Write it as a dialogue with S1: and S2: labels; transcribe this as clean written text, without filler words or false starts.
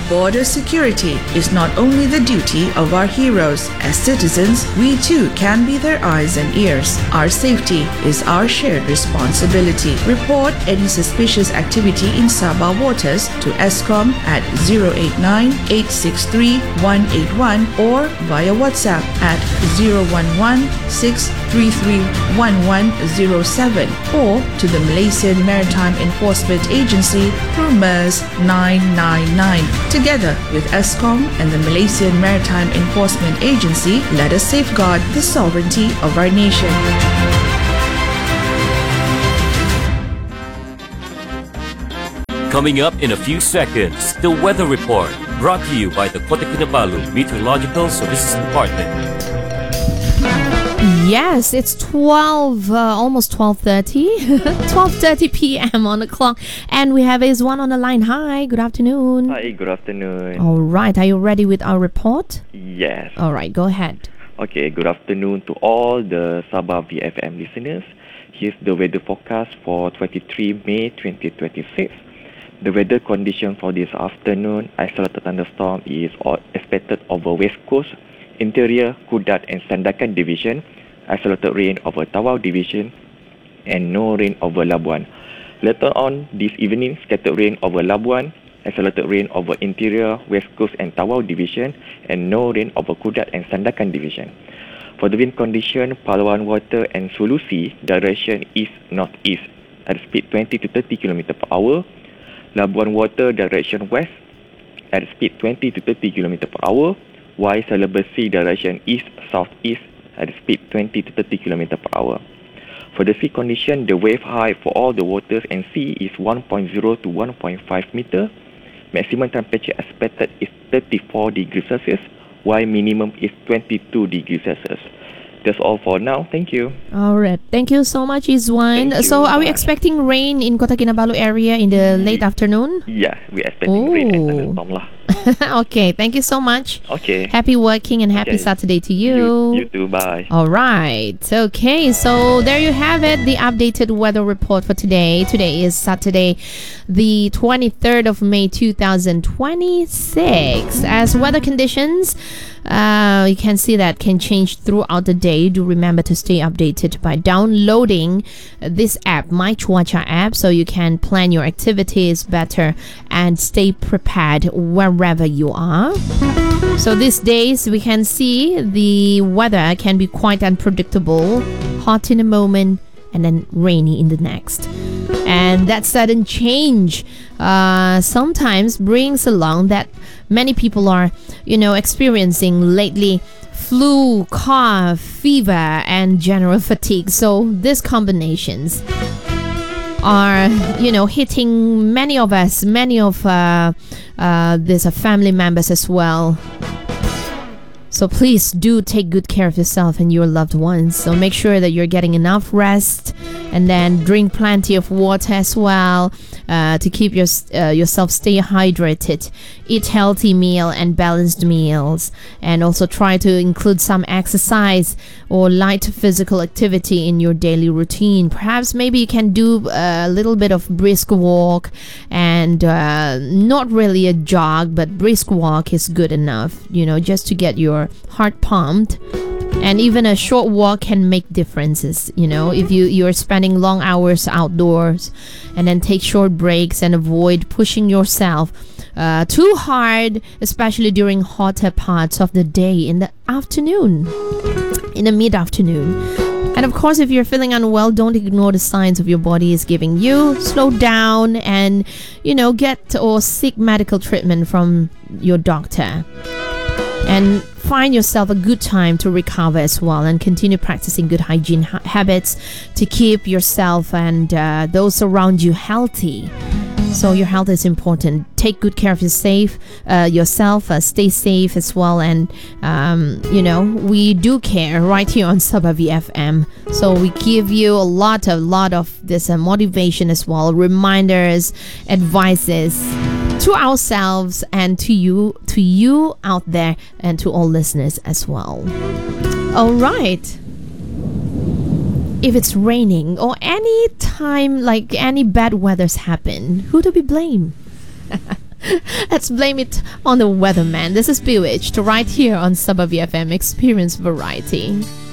S1: Border security is not only the duty of our heroes. As citizens, we too can be their eyes and ears. Our safety is our shared responsibility. Report any suspicious activity in Sabah waters to Eskom at 089-863-181 or via WhatsApp at 011-633-1107 or to the Malaysian Maritime Enforcement Agency through MERS 999. Together with Eskom and the Malaysian Maritime Enforcement Agency, let us safeguard the sovereignty of our nation.
S2: Coming up in a few seconds, the weather report brought to you by the Kota Kinabalu Meteorological Services Department.
S3: Yes, it's 12, almost 12:30, 12:30 p.m. on the clock, and we have Izwan on the line. Hi, good afternoon.
S4: Hi, good afternoon.
S3: All right, are you ready with our report?
S4: Yes.
S3: All right, go ahead.
S4: Okay, good afternoon to all the Sabah VFM listeners. Here's the weather forecast for 23 May 2026. The weather condition for this afternoon, isolated thunderstorm is expected over West Coast, Interior, Kudat and Sandakan Division, isolated rain over Tawau Division, and no rain over Labuan. Later on this evening, scattered rain over Labuan, isolated rain over Interior, West Coast and Tawau Division, and no rain over Kudat and Sandakan Division. For the wind condition, Palawan Water and Solusi, direction east-northeast at speed 20 to 30 km per hour. Labuan Water, direction west at speed 20 to 30 km per hour. While Celebesi, direction east-southeast at speed 20 to 30 km per hour. For the sea condition, the wave height for all the waters and sea is 1.0 to 1.5 meter. Maximum temperature expected is 34 degrees Celsius, while minimum is 22 degrees Celsius. That's all for now. Thank you.
S3: All right. Thank you so much, Izwan. So are we expecting rain in Kota Kinabalu area in the late afternoon?
S4: Yeah, we're expecting rain and thunderstorm lah.
S3: Okay, thank you so much.
S4: Okay.
S3: Happy working and happy Saturday to you.
S4: You too, bye.
S3: All right. Okay, so there you have it, the updated weather report for today. Today is Saturday, the 23rd of May 2026. As weather conditions, you can see that can change throughout the day. Do remember to stay updated by downloading this app, My Cuaca app, so you can plan your activities better and stay prepared wherever you are. So these days we can see the weather can be quite unpredictable, hot in a moment and then rainy in the next. And that sudden change sometimes brings along that many people are, experiencing lately: flu, cough, fever, and general fatigue. So these combinations are, hitting many of us, many of these family members as well. So please do take good care of yourself and your loved ones. So make sure that you're getting enough rest, and then drink plenty of water as well to keep yourself stay hydrated. Eat healthy meal and balanced meals, and also try to include some exercise or light physical activity in your daily routine. Perhaps maybe you can do a little bit of brisk walk, and not really a jog, but brisk walk is good enough, just to get your heart pumped. And even a short walk can make differences, if you're spending long hours outdoors, and then take short breaks and avoid pushing yourself too hard, especially during hotter parts of the day in the afternoon, in the mid-afternoon. And of course, if you're feeling unwell, don't ignore the signs of your body is giving you. Slow down and, get or seek medical treatment from your doctor. And find yourself a good time to recover as well, and continue practicing good hygiene habits to keep yourself and those around you healthy. So your health is important. Take good care of yourself, stay safe as well. And, we do care right here on Sabah VFM. So we give you a lot of this motivation as well, reminders, advices to ourselves and to you out there, and to all listeners as well. All right. If it's raining or any time like any bad weathers happen, who do we blame? Let's blame it on the weatherman. This is Bewitched right here on Sabah FM. Experience variety.